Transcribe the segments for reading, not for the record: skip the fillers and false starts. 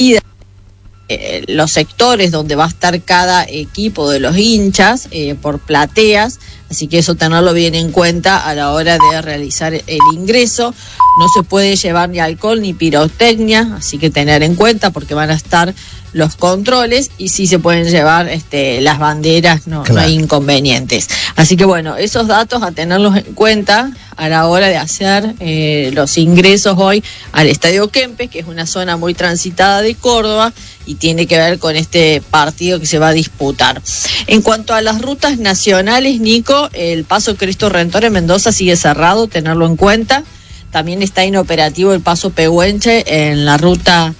los sectores donde va a estar cada equipo de los hinchas por plateas, así que eso tenerlo bien en cuenta a la hora de realizar el ingreso. No se puede llevar ni alcohol ni pirotecnia, así que tener en cuenta porque van a estar los controles, y sí se pueden llevar las banderas, no hay inconvenientes. Así que bueno, esos datos a tenerlos en cuenta a la hora de hacer los ingresos hoy al Estadio Kempes, que es una zona muy transitada de Córdoba y tiene que ver con este partido que se va a disputar. En cuanto a las rutas nacionales, Nico, el paso Cristo Redentor en Mendoza sigue cerrado, tenerlo en cuenta. También está inoperativo el paso Pehuenche en la ruta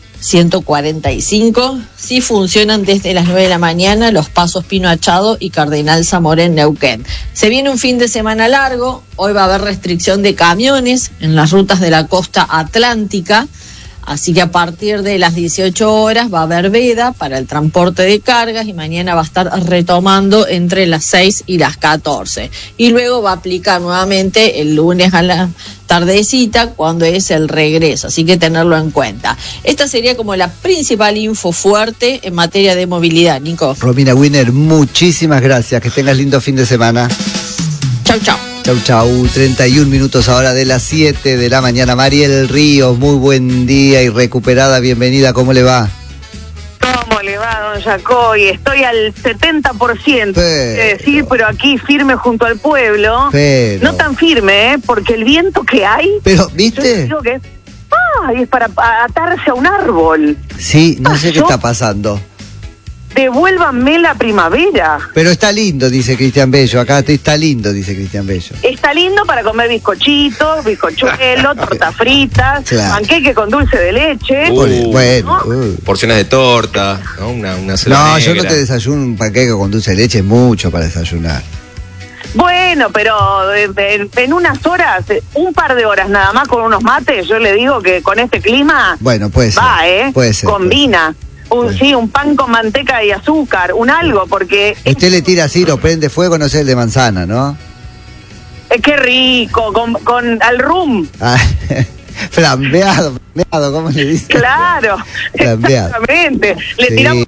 145. Sí funcionan desde las 9 de la mañana los pasos Pino Achado y Cardenal Zamora en Neuquén. Se viene un fin de semana largo. Hoy va a haber restricción de camiones en las rutas de la costa atlántica, así que a partir de las 18 horas va a haber veda para el transporte de cargas, y mañana va a estar retomando entre las 6 y las 14. Y luego va a aplicar nuevamente el lunes a la tardecita, cuando es el regreso, así que tenerlo en cuenta. Esta sería como la principal info fuerte en materia de movilidad, Nico. Romina Winner, muchísimas gracias, que tengas lindo fin de semana. Chau, chau. Chau, chau. 31 minutos ahora de las 7 de la mañana. Mariel Ríos, muy buen día y recuperada, bienvenida, ¿cómo le va? ¿Cómo le va, don Jacoy? Estoy al 70%, pero aquí firme junto al pueblo. Pero no tan firme, porque el viento que hay... Pero, ¿viste? Yo digo que es para atarse a un árbol. Sí, no sé qué está pasando. Devuélvanme la primavera. Pero está lindo, dice Cristian Bello. Acá está lindo, dice Cristian Bello. Está lindo para comer bizcochitos, bizcochuelo, tortas fritas, panqueque con dulce de leche. Porciones de torta, ¿no? Una cena negra. Yo no te desayuno un panqueque con dulce de leche, es mucho para desayunar. Bueno, pero en unas horas, un par de horas nada más con unos mates, yo le digo que con este clima... Bueno, puede ser. Puede ser. Combina. Un pan con manteca y azúcar, un algo, porque... Usted le tira así, lo prende fuego, no sé, el de manzana, ¿no? Qué rico, con al rum. Flambeado, ¿cómo le dice? Claro, exactamente. Le tiramos...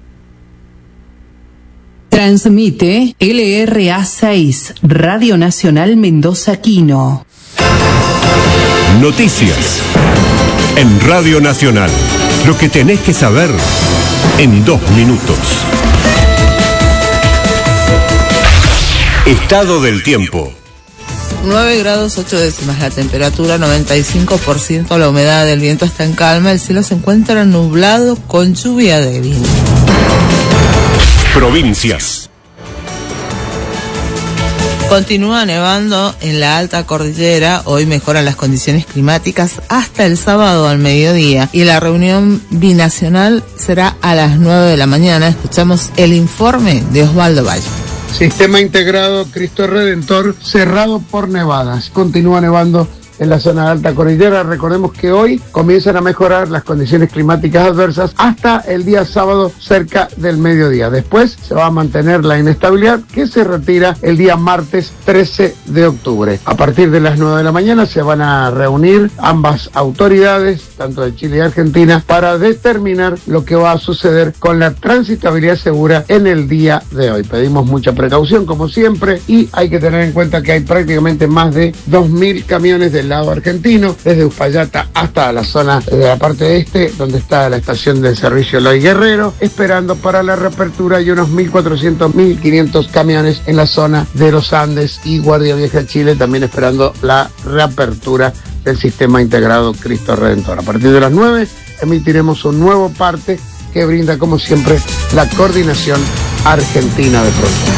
Transmite LRA 6, Radio Nacional Mendoza Quino. Noticias en Radio Nacional. Lo que tenés que saber en 2 minutos. Estado del tiempo. 9 grados 8 décimas la temperatura, 95% la humedad del viento está en calma, el cielo se encuentra nublado con lluvia débil. Provincias. Continúa nevando en la alta cordillera, hoy mejoran las condiciones climáticas hasta el sábado al mediodía y la reunión binacional será a las 9 de la mañana. Escuchamos el informe de Osvaldo Valle. Sistema integrado Cristo Redentor cerrado por nevadas. Continúa nevando en la zona de alta cordillera. Recordemos que hoy comienzan a mejorar las condiciones climáticas adversas hasta el día sábado cerca del mediodía. Después se va a mantener la inestabilidad, que se retira el día martes 13 de octubre. A partir de las 9 de la mañana se van a reunir ambas autoridades, tanto de Chile y Argentina, para determinar lo que va a suceder con la transitabilidad segura en el día de hoy. Pedimos mucha precaución, como siempre, y hay que tener en cuenta que hay prácticamente más de 2.000 camiones del lado argentino, desde Uspallata hasta la zona de la parte este, donde está la estación del servicio Eloy Guerrero, esperando para la reapertura, y unos 1.400, 1.500 camiones en la zona de los Andes y Guardia Vieja Chile, también esperando la reapertura del sistema integrado Cristo Redentor. A partir de las 9 emitiremos un nuevo parte que brinda, como siempre, la Coordinación Argentina de Frontera.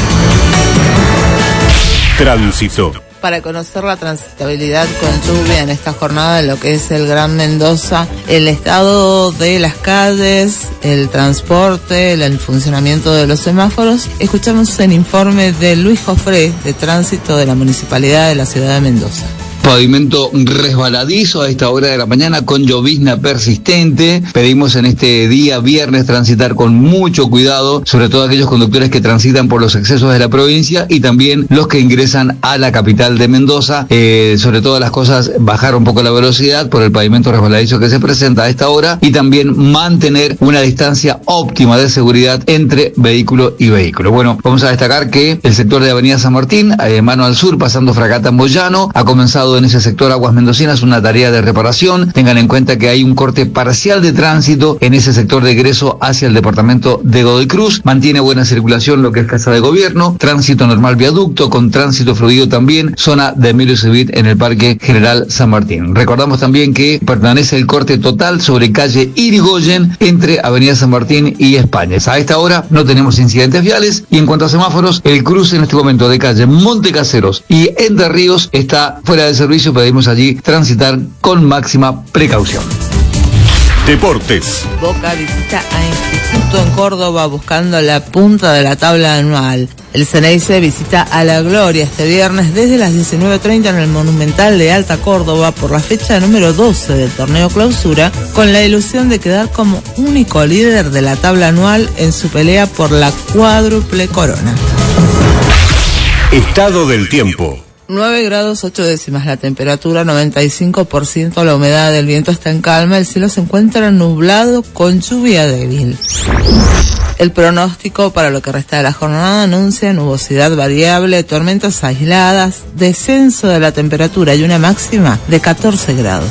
Tránsito. Para conocer la transitabilidad con lluvia en esta jornada de lo que es el Gran Mendoza, el estado de las calles, el transporte, el funcionamiento de los semáforos, escuchamos el informe de Luis Jofré de Tránsito de la Municipalidad de la Ciudad de Mendoza. Pavimento resbaladizo a esta hora de la mañana con llovizna persistente. Pedimos en este día viernes transitar con mucho cuidado, sobre todo aquellos conductores que transitan por los excesos de la provincia y también los que ingresan a la capital de Mendoza. Sobre todas las cosas, bajar un poco la velocidad por el pavimento resbaladizo que se presenta a esta hora y también mantener una distancia óptima de seguridad entre vehículo y vehículo. Bueno, vamos a destacar que el sector de Avenida San Martín, mano al sur, pasando Fragata Moyano, ha comenzado en ese sector Aguas Mendocinas una tarea de reparación. Tengan en cuenta que hay un corte parcial de tránsito en ese sector de egreso hacia el departamento de Godoy Cruz. Mantiene buena circulación lo que es Casa de Gobierno, tránsito normal viaducto, con tránsito fluido también, zona de Emilio Civit en el Parque General San Martín. Recordamos también que permanece el corte total sobre calle Irigoyen entre Avenida San Martín y Españas. A esta hora no tenemos incidentes viales y en cuanto a semáforos, el cruce en este momento de calle Montecaseros y Entre Ríos está fuera de servicio. Pedimos allí transitar con máxima precaución. Deportes. Boca visita a Instituto en Córdoba buscando la punta de la tabla anual. El Ceneice visita a La Gloria este viernes desde las 19:30 en el Monumental de Alta Córdoba por la fecha número 12 del torneo clausura, con la ilusión de quedar como único líder de la tabla anual en su pelea por la cuádruple corona. Estado del tiempo. 9 grados 8 décimas la temperatura, 95% la humedad, del viento está en calma, el cielo se encuentra nublado con lluvia débil. El pronóstico para lo que resta de la jornada anuncia nubosidad variable, tormentas aisladas, descenso de la temperatura y una máxima de 14 grados.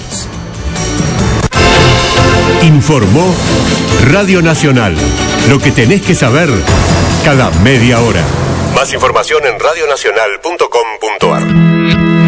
Informó Radio Nacional. Lo que tenés que saber cada media hora. Más información en radionacional.com.ar.